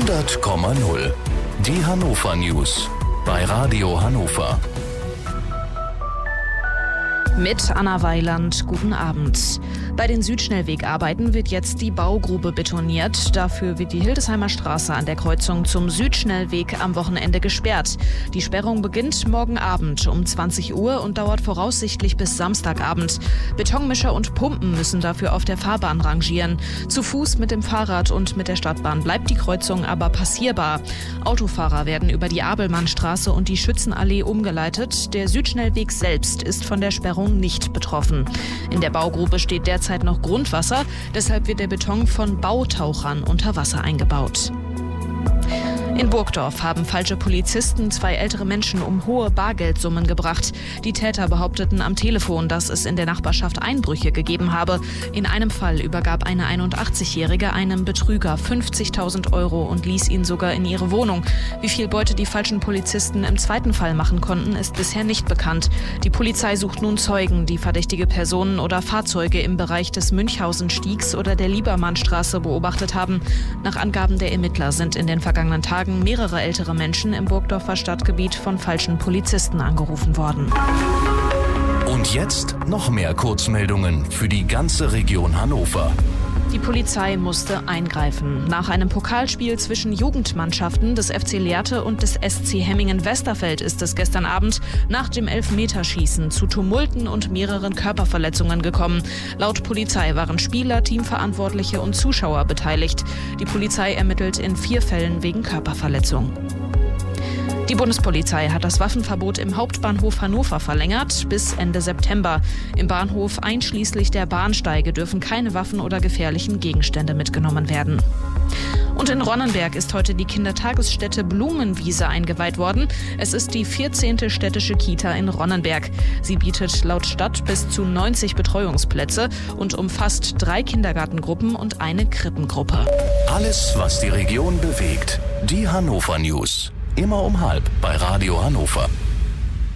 100,0. Die Hannover News bei Radio Hannover. Mit Anna Weiland, guten Abend. Bei den Südschnellwegarbeiten wird jetzt die Baugrube betoniert. Dafür wird die Hildesheimer Straße an der Kreuzung zum Südschnellweg am Wochenende gesperrt. Die Sperrung beginnt morgen Abend um 20 Uhr und dauert voraussichtlich bis Samstagabend. Betonmischer und Pumpen müssen dafür auf der Fahrbahn rangieren. Zu Fuß, mit dem Fahrrad und mit der Stadtbahn bleibt die Kreuzung aber passierbar. Autofahrer werden über die Abelmannstraße und die Schützenallee umgeleitet. Der Südschnellweg selbst ist von der Sperrung nicht betroffen. In der Baugrube steht derzeit noch Grundwasser, deshalb wird der Beton von Bautauchern unter Wasser eingebaut. In Burgdorf haben falsche Polizisten 2 ältere Menschen um hohe Bargeldsummen gebracht. Die Täter behaupteten am Telefon, dass es in der Nachbarschaft Einbrüche gegeben habe. In einem Fall übergab eine 81-Jährige einem Betrüger 50.000 Euro und ließ ihn sogar in ihre Wohnung. Wie viel Beute die falschen Polizisten im zweiten Fall machen konnten, ist bisher nicht bekannt. Die Polizei sucht nun Zeugen, die verdächtige Personen oder Fahrzeuge im Bereich des Münchhausenstiegs oder der Liebermannstraße beobachtet haben. Nach Angaben der Ermittler sind in den vergangenen Tagen mehrere ältere Menschen im Burgdorfer Stadtgebiet von falschen Polizisten angerufen worden. Und jetzt noch mehr Kurzmeldungen für die ganze Region Hannover. Die Polizei musste eingreifen. Nach einem Pokalspiel zwischen Jugendmannschaften des FC Lehrte und des SC Hemmingen-Westerfeld ist es gestern Abend nach dem Elfmeterschießen zu Tumulten und mehreren Körperverletzungen gekommen. Laut Polizei waren Spieler, Teamverantwortliche und Zuschauer beteiligt. Die Polizei ermittelt in 4 Fällen wegen Körperverletzung. Die Bundespolizei hat das Waffenverbot im Hauptbahnhof Hannover verlängert bis Ende September. Im Bahnhof einschließlich der Bahnsteige dürfen keine Waffen oder gefährlichen Gegenstände mitgenommen werden. Und in Ronnenberg ist heute die Kindertagesstätte Blumenwiese eingeweiht worden. Es ist die 14. städtische Kita in Ronnenberg. Sie bietet laut Stadt bis zu 90 Betreuungsplätze und umfasst 3 Kindergartengruppen und eine Krippengruppe. Alles, was die Region bewegt. Die Hannover News. Immer um 12:30 bei Radio Hannover.